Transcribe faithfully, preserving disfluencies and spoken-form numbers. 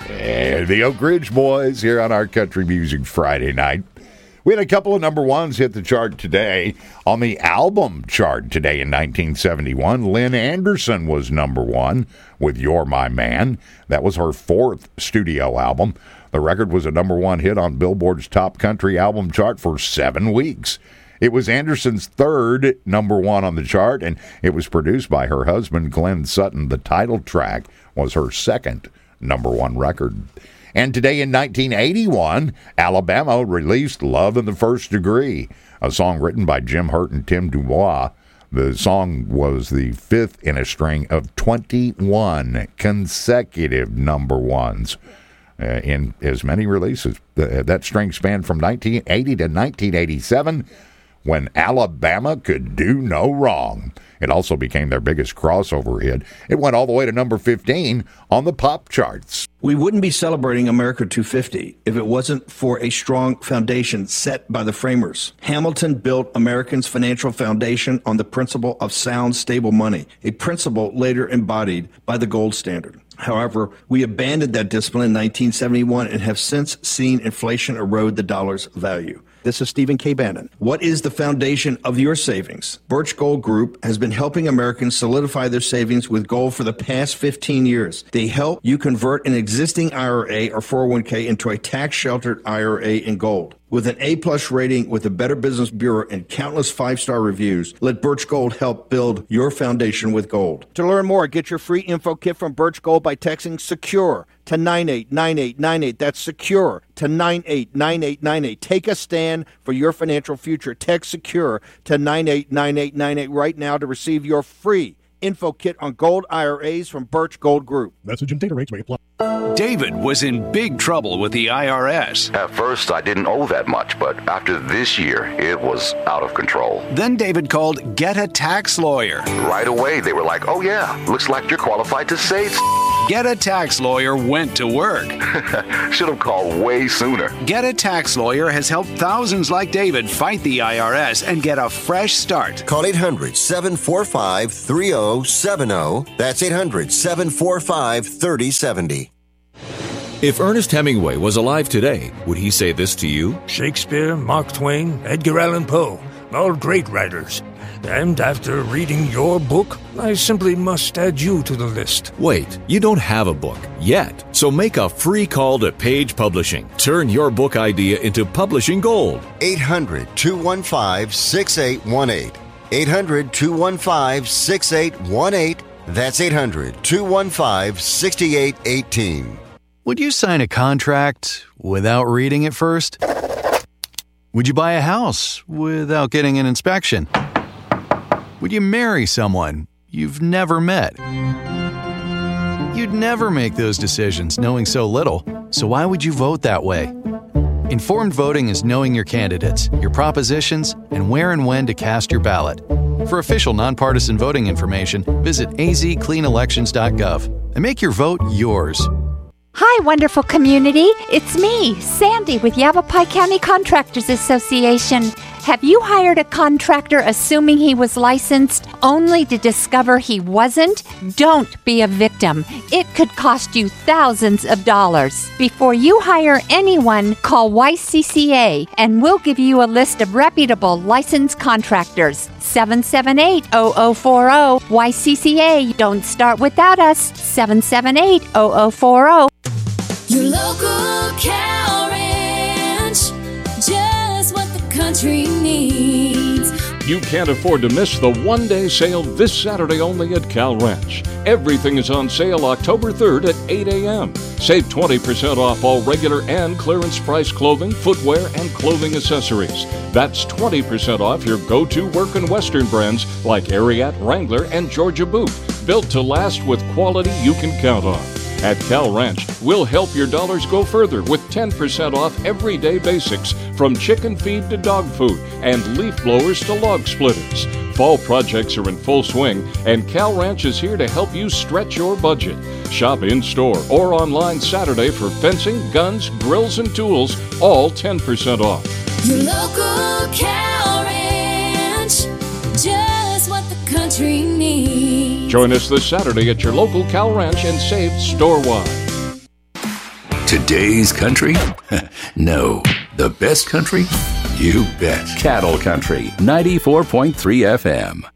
And the Oak Ridge Boys here on our Country Music Friday night. We had a couple of number ones hit the chart today. On the album chart today in nineteen seventy-one, Lynn Anderson was number one with You're My Man. That was her fourth studio album. The record was a number one hit on Billboard's Top Country Album chart for seven weeks. It was Anderson's third number one on the chart, and it was produced by her husband, Glenn Sutton. The title track was her second number one record. And today in nineteen eighty-one, Alabama released Love in the First Degree, a song written by Jim Hurt and Tim Dubois. The song was the fifth in a string of twenty-one consecutive number ones uh, in as many releases. Uh, that string spanned from nineteen eighty to nineteen eighty-seven, when Alabama could do no wrong. It also became their biggest crossover hit. It went all the way to number fifteen on the pop charts. We wouldn't be celebrating America two fifty if it wasn't for a strong foundation set by the framers. Hamilton built Americans' financial foundation on the principle of sound, stable money, a principle later embodied by the gold standard. However, we abandoned that discipline in nineteen seventy-one and have since seen inflation erode the dollar's value. This is Stephen K. Bannon. What is the foundation of your savings? Birch Gold Group has been helping Americans solidify their savings with gold for the past fifteen years. They help you convert an existing I R A or four oh one k into a tax-sheltered I R A in gold. With an A-plus rating with the Better Business Bureau and countless five-star reviews, let Birch Gold help build your foundation with gold. To learn more, get your free info kit from Birch Gold by texting SECURE to nine eight nine eight nine eight. That's SECURE to nine eight nine eight nine eight. Take a stand for your financial future. Text SECURE to nine eight nine eight nine eight right now to receive your free info kit on gold I R As from Birch Gold Group. Message and data rates may apply. David was in big trouble with the I R S. At first, I didn't owe that much, but after this year, it was out of control. Then David called Get a Tax Lawyer. Right away, they were like, oh yeah, looks like you're qualified to save. Get a Tax Lawyer went to work. Should have called way sooner. Get a Tax Lawyer has helped thousands like David fight the I R S and get a fresh start. Call eight hundred, seven four five, three oh seven oh. That's eight hundred, seven four five, three oh seven oh. If Ernest Hemingway was alive today, would he say this to you? Shakespeare, Mark Twain, Edgar Allan Poe, all great writers. And after reading your book, I simply must add you to the list. Wait, you don't have a book yet. So make a free call to Page Publishing. Turn your book idea into publishing gold. eight hundred, two one five, six eight one eight. eight hundred, two one five, six eight one eight. That's eight hundred, two one five, six eight one eight. Would you sign a contract without reading it first? Would you buy a house without getting an inspection? Would you marry someone you've never met? You'd never make those decisions knowing so little, so why would you vote that way? Informed voting is knowing your candidates, your propositions, and where and when to cast your ballot. For official nonpartisan voting information, visit a z clean elections dot gov and make your vote yours. Hi, wonderful community. It's me, Sandy, with Yavapai County Contractors Association. Have you hired a contractor assuming he was licensed only to discover he wasn't? Don't be a victim. It could cost you thousands of dollars. Before you hire anyone, call Y C C A and we'll give you a list of reputable licensed contractors. seven seven eight, zero zero four zero. Y C C A. Don't start without us. seven seven eight, zero zero four zero. Your local cow ranch, just what the country needs. You can't afford to miss the one-day sale this Saturday only at Cal Ranch. Everything is on sale October third at eight a.m. Save twenty percent off all regular and clearance price clothing, footwear, and clothing accessories. That's twenty percent off your go-to work and western brands like Ariat, Wrangler, and Georgia Boot. Built to last with quality you can count on. At Cal Ranch, we'll help your dollars go further with ten percent off everyday basics from chicken feed to dog food and leaf blowers to log splitters. Fall projects are in full swing, and Cal Ranch is here to help you stretch your budget. Shop in-store or online Saturday for fencing, guns, grills, and tools, all ten percent off. Your local cow ranch, just what the country needs. Join us this Saturday at your local Cal Ranch and save store-wide. Today's country? No. The best country? You bet. Cattle Country, ninety-four point three F M.